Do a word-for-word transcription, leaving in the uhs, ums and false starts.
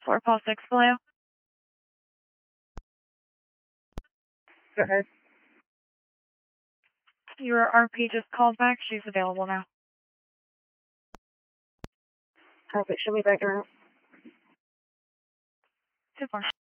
Four Paul six below. Go ahead. Your R P just called back. She's available now. Perfect. She'll be back around. Two four.